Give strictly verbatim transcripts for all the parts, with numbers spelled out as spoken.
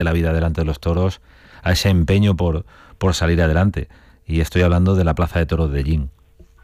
la vida delante de los toros, a ese empeño por, por salir adelante. Y estoy hablando de la Plaza de Toros de Llín.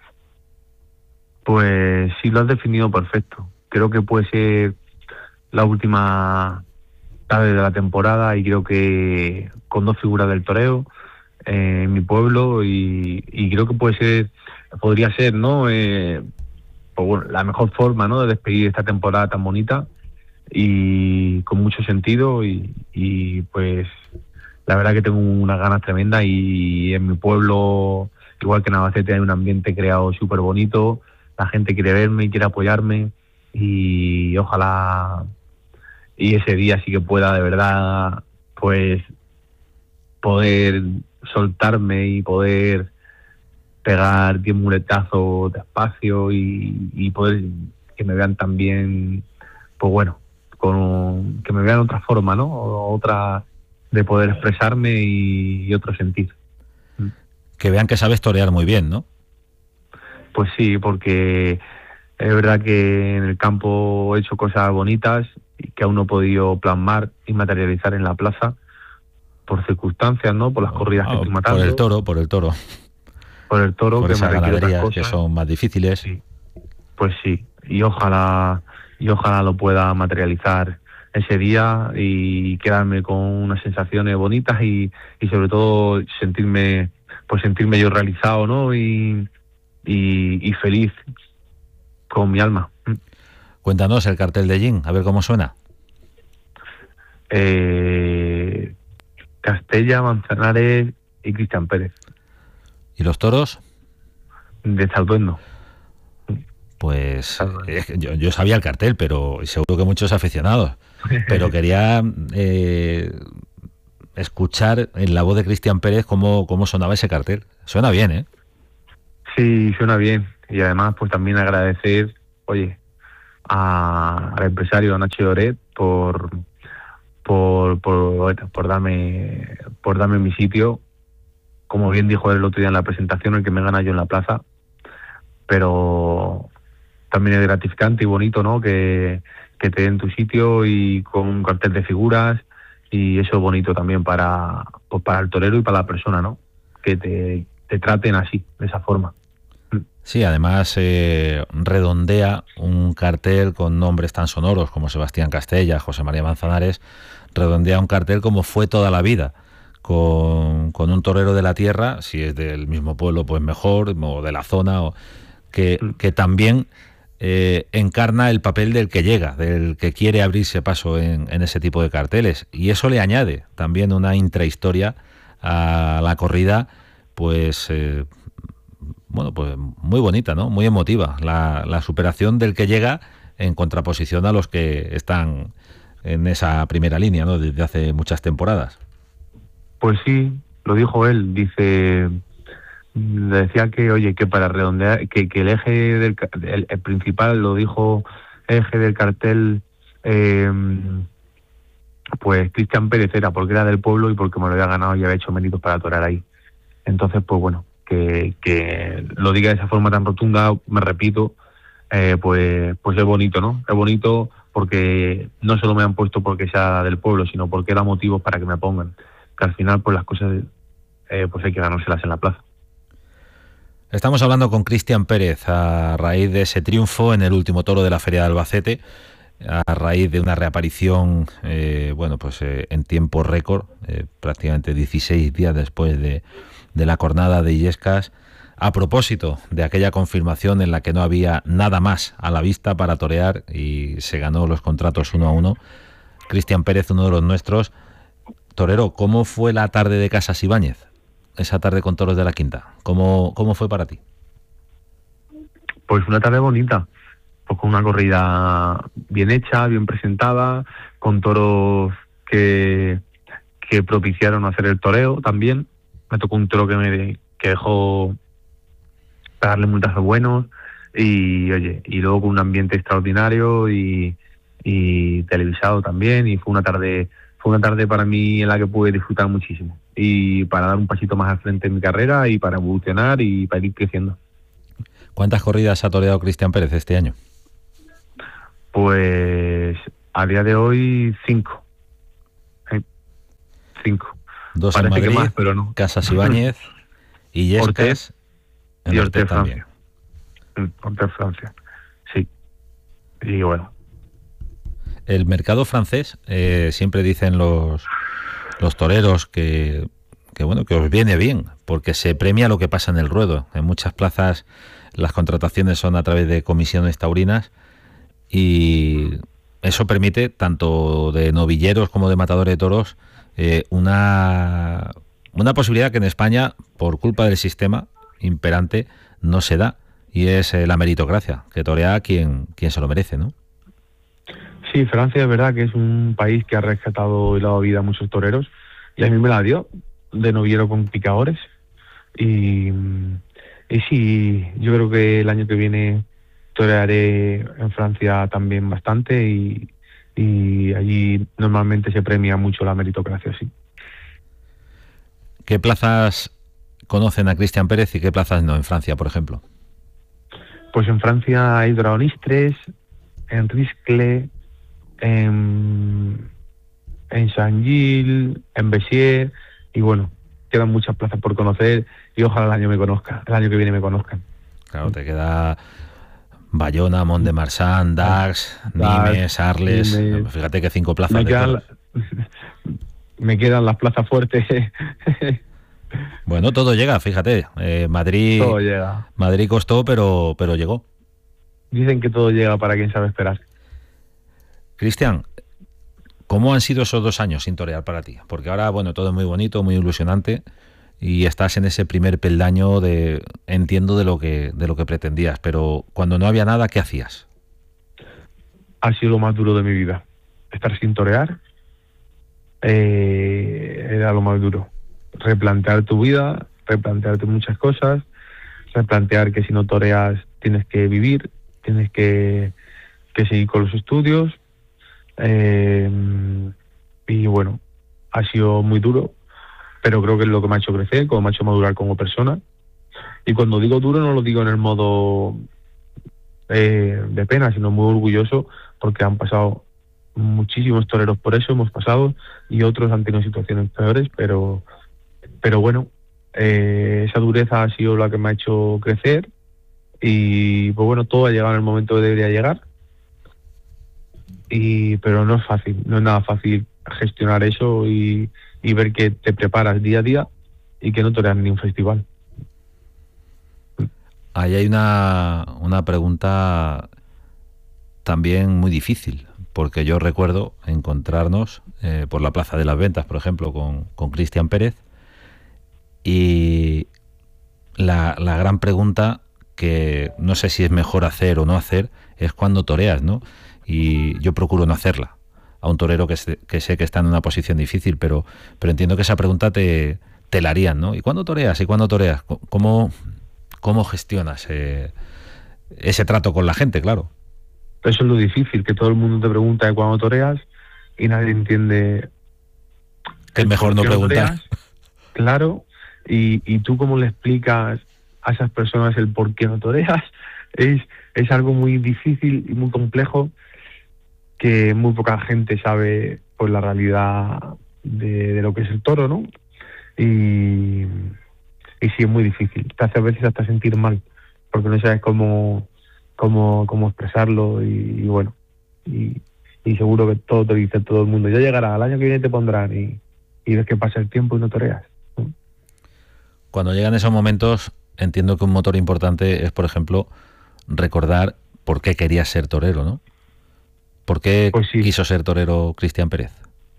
Pues sí, lo has definido perfecto. Creo que puede ser la última tarde de la temporada y creo que con dos figuras del toreo eh, en mi pueblo y, y creo que puede ser, podría ser, ¿no? Eh, pues bueno, la mejor forma, ¿no?, de despedir esta temporada tan bonita y con mucho sentido y, y pues la verdad que tengo unas ganas tremendas y en mi pueblo, igual que en Albacete, hay un ambiente creado súper bonito, la gente quiere verme, quiere apoyarme y ojalá y ese día sí que pueda de verdad pues poder soltarme y poder pegar diez muletazos despacio y, y poder que me vean también, pues bueno, con que me vean otra forma, ¿no? O otra de poder expresarme y, y otro sentir. Que vean que sabes torear muy bien, ¿no? Pues sí, porque es verdad que en el campo he hecho cosas bonitas y que aún no he podido plasmar y materializar en la plaza por circunstancias, ¿no? Por las corridas oh, que estoy matando. Por el toro, por el toro. Por el toro, por que me requiere otras cosas. Que son más difíciles. Sí. Pues sí, y ojalá, y ojalá lo pueda materializar ese día y quedarme con unas sensaciones bonitas y, y sobre todo sentirme, pues sentirme yo realizado, ¿no? Y, y, y feliz con mi alma. Cuéntanos el cartel de Llín, a ver cómo suena. Eh, Castella, Manzanares y Cristian Pérez. ¿Y los toros? De Salduendo. Pues eh, yo, yo sabía el cartel, pero seguro que muchos aficionados. Pero quería eh, escuchar en la voz de Cristian Pérez cómo, cómo sonaba ese cartel. Suena bien, ¿eh? Sí, suena bien. Y además, pues también agradecer, oye, a, al empresario Nacho Lloret por, por, por, por darme, por darme mi sitio. Como bien dijo él el otro día en la presentación, el que me gana yo en la plaza. Pero también es gratificante y bonito, ¿no? Que, que te den tu sitio y con un cartel de figuras, y eso es bonito también para, pues para el torero y para la persona, ¿no? Que te, te traten así, de esa forma. Sí, además eh, redondea un cartel con nombres tan sonoros como Sebastián Castella, José María Manzanares, redondea un cartel como fue toda la vida, con, con un torero de la tierra, si es del mismo pueblo pues mejor, o de la zona, o que, que también eh, encarna el papel del que llega, del que quiere abrirse paso en, en ese tipo de carteles, y eso le añade también una intrahistoria a la corrida, pues eh, bueno, pues muy bonita, ¿no? Muy emotiva, la, la superación del que llega en contraposición a los que están en esa primera línea, ¿no?, desde hace muchas temporadas. Pues sí, lo dijo él, dice, le decía que, oye, que para redondear, que, que el eje del el, el principal, lo dijo, eje del cartel, eh, pues Cristian Pérez era porque era del pueblo y porque me lo había ganado y había hecho méritos para torear ahí. Entonces, pues bueno, que, que lo diga de esa forma tan rotunda, me repito, eh, pues, pues es bonito, ¿no? Es bonito porque no solo me han puesto porque sea del pueblo, sino porque da motivos para que me pongan. Que al final, pues las cosas, eh, pues hay que ganárselas en la plaza. Estamos hablando con Cristian Pérez a raíz de ese triunfo en el último toro de la Feria de Albacete, a raíz de una reaparición, eh, bueno, pues eh, en tiempo récord, eh, prácticamente dieciséis días después de, de la cornada de Illescas, a propósito de aquella confirmación en la que no había nada más a la vista para torear y se ganó los contratos uno a uno. Cristian Pérez, uno de los nuestros. Torero, ¿cómo fue la tarde de Casas Ibáñez? Esa tarde con toros de la Quinta. ¿Cómo, cómo fue para ti? Pues una tarde bonita, pues con una corrida bien hecha, bien presentada, con toros que, que propiciaron hacer el toreo también. Me tocó un toro que me que dejó darle multazos buenos y oye, y luego con un ambiente extraordinario y, y televisado también, y fue una tarde fue una tarde para mí en la que pude disfrutar muchísimo y para dar un pasito más al frente en mi carrera y para evolucionar y para ir creciendo. ¿Cuántas corridas ha toreado Cristian Pérez este año? Pues a día de hoy cinco. ¿Eh? cinco. Dos en Parece Madrid, que más, pero no. Casas Ibáñez y Illescas Ortez en y Ortez Ortez, también. Francia. Mm, Ortez, Francia. Sí. Y bueno. El mercado francés, eh, siempre dicen los, los toreros que, que, bueno, que os viene bien, porque se premia lo que pasa en el ruedo. En muchas plazas las contrataciones son a través de comisiones taurinas y eso permite, tanto de novilleros como de matadores de toros, eh, una, una posibilidad que en España, por culpa del sistema imperante, no se da, y es eh, la meritocracia, que torea quien, quien se lo merece, ¿no? Sí, Francia es verdad que es un país que ha rescatado y le ha dado vida a muchos toreros, y a mí me la dio de novillero con picadores. Y, y sí, yo creo que el año que viene torearé en Francia también bastante, y, y allí normalmente se premia mucho la meritocracia, sí. ¿Qué plazas conocen a Cristian Pérez y qué plazas no en Francia, por ejemplo? Pues en Francia hay Dragonistres, en Riscle, en, en Saint-Gilles, en Bessières, y bueno, quedan muchas plazas por conocer, y ojalá el año me conozca, el año que viene me conozcan. Claro, te queda Bayona, Mont-de-Marsan, Dax, Nimes, Arles. Nimes. Fíjate que cinco plazas Me de quedan, toros. me quedan las plazas fuertes. Bueno, todo llega, fíjate. Eh, Madrid, Todo llega. Madrid costó, pero, pero llegó. Dicen que todo llega para quien sabe esperar. Cristian, ¿cómo han sido esos dos años sin torear para ti? Porque ahora, bueno, todo es muy bonito, muy ilusionante, y estás en ese primer peldaño de, entiendo, de lo que, de lo que pretendías, pero cuando no había nada, ¿qué hacías? Ha sido lo más duro de mi vida. Estar sin torear eh, era lo más duro. Replantear tu vida, replantearte muchas cosas, replantear que si no toreas tienes que vivir, tienes que, que seguir con los estudios. Eh, y bueno, ha sido muy duro, pero creo que es lo que me ha hecho crecer, como me ha hecho madurar como persona. Y cuando digo duro no lo digo en el modo eh, de pena, sino muy orgulloso, porque han pasado muchísimos toreros por eso, hemos pasado, y otros han tenido situaciones peores, pero pero bueno, eh, esa dureza ha sido la que me ha hecho crecer, y pues bueno, todo ha llegado en el momento que debería llegar. Y pero no es fácil, no es nada fácil gestionar eso y, y ver que te preparas día a día y que no toreas ni un festival. Ahí hay una, una pregunta también muy difícil, porque yo recuerdo encontrarnos eh, por la Plaza de las Ventas, por ejemplo, con, con Cristian Pérez, y la, la gran pregunta, que no sé si es mejor hacer o no hacer, es cuándo toreas, ¿no? Y yo procuro no hacerla a un torero que, se, que sé que está en una posición difícil, pero, pero entiendo que esa pregunta te, te la harían, ¿no? ¿Y cuándo toreas? ¿Y cuándo toreas? ¿Cómo, cómo gestionas eh, ese trato con la gente, claro? Eso es lo difícil, que todo el mundo te pregunta de cuándo toreas y nadie entiende que es mejor no preguntar. Toreas, claro, y, y tú cómo le explicas a esas personas el por qué no toreas. Es, es algo muy difícil y muy complejo, que muy poca gente sabe pues la realidad de, de lo que es el toro, ¿no? Y, y sí, es muy difícil. Te hace a veces hasta sentir mal, porque no sabes cómo, cómo, cómo expresarlo, y, y bueno, y, y seguro que todo te dice todo el mundo, ya llegará, al año que viene te pondrán, y, y ves que pasa el tiempo y no toreas, ¿no? Cuando llegan esos momentos, entiendo que un motor importante es, por ejemplo, recordar por qué querías ser torero, ¿no? ¿Por qué pues sí. quiso ser torero Cristian Pérez?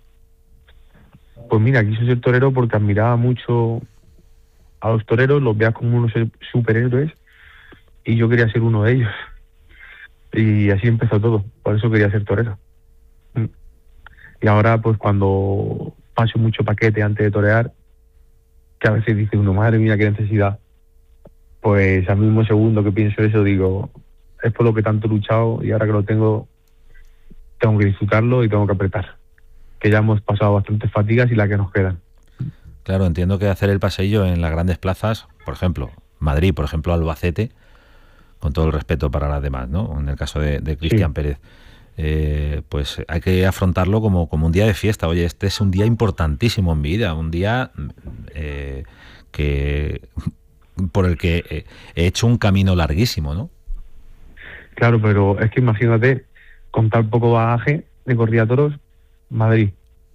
Pues mira, quiso ser torero porque admiraba mucho a los toreros, los veía como unos superhéroes, y yo quería ser uno de ellos. Y así empezó todo, por eso quería ser torero. Y ahora, pues cuando paso mucho paquete antes de torear, que a veces dice uno, madre mía, qué necesidad, pues al mismo segundo que pienso eso digo, es por lo que tanto he luchado, y ahora que lo tengo, tengo que disfrutarlo y tengo que apretar, que ya hemos pasado bastantes fatigas y las que nos quedan. Claro, entiendo que hacer el paseillo en las grandes plazas, por ejemplo, Madrid, por ejemplo, Albacete, con todo el respeto para las demás, ¿no? En el caso de, de Cristian sí. Pérez, eh, pues hay que afrontarlo como, como un día de fiesta. Oye, este es un día importantísimo en mi vida, un día eh, que por el que he hecho un camino larguísimo, ¿no? Claro, pero es que imagínate, con tan poco bagaje de corrida de toros, Madrid.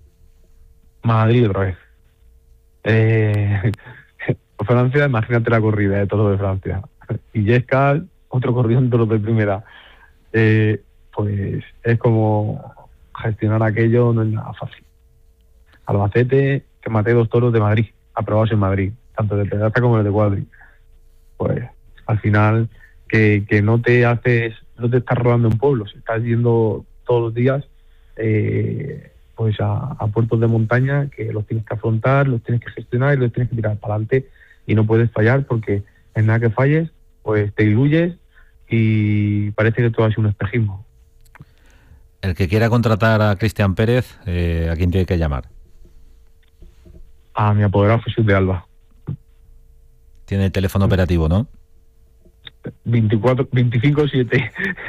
Madrid otra vez. Eh, Francia, imagínate la corrida de toros de Francia. Y Yesca, otro corrido en toros de primera. Eh, pues es como gestionar aquello, no es nada fácil. Albacete, que maté dos toros de Madrid, aprobados en Madrid, tanto de pedraza como de cuadri. Pues al final, que, que no te haces, no te estás rodando en pueblos, estás yendo todos los días eh, pues a, a puertos de montaña que los tienes que afrontar, los tienes que gestionar y los tienes que tirar para adelante y no puedes fallar porque en nada que falles, pues te diluyes y parece que todo ha sido un espejismo. El que quiera contratar a Cristian Pérez, eh, ¿a quién tiene que llamar? A mi apoderado Jesús de Alba. Tiene el teléfono operativo, ¿no? veinticuatro, veinticinco siete.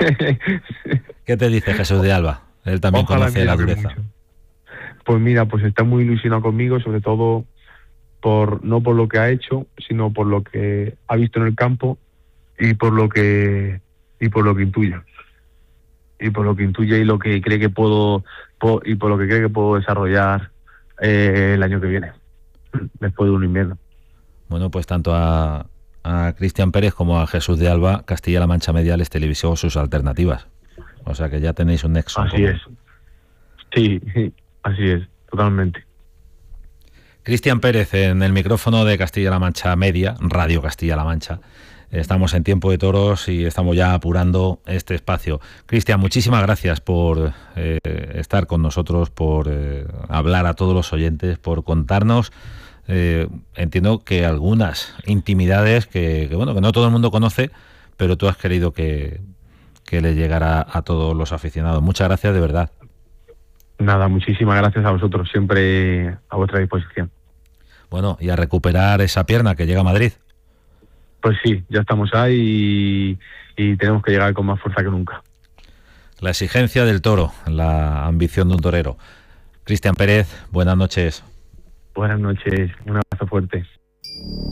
¿Qué te dice Jesús de Alba? Él también Ojalá conoce la dureza. Mucho. Pues mira, pues está muy ilusionado conmigo, sobre todo por no por lo que ha hecho, sino por lo que ha visto en el campo y por lo que y por lo que intuye. Y por lo que intuye y lo que cree que puedo, puedo y por lo que cree que puedo desarrollar eh, el año que viene, después de un invierno. Bueno, pues tanto a, a Cristian Pérez como a Jesús de Alba, Castilla-La Mancha Media les televisó sus alternativas. O sea que ya tenéis un nexo. Así es. Sí, sí, así es, totalmente. Cristian Pérez en el micrófono de Castilla-La Mancha Media, Radio Castilla-La Mancha. Estamos en Tiempo de Toros y estamos ya apurando este espacio. Cristian, muchísimas gracias por eh, estar con nosotros, por eh, hablar a todos los oyentes, por contarnos, eh, entiendo que algunas intimidades que, que, bueno, que no todo el mundo conoce, pero tú has querido que, que le llegara a todos los aficionados. Muchas gracias, de verdad. Nada, muchísimas gracias a vosotros, siempre a vuestra disposición. Bueno, y a recuperar esa pierna que llega a Madrid. Pues sí, ya estamos ahí y, y tenemos que llegar con más fuerza que nunca. La exigencia del toro, la ambición de un torero. Cristian Pérez, buenas noches. Buenas noches, un abrazo fuerte.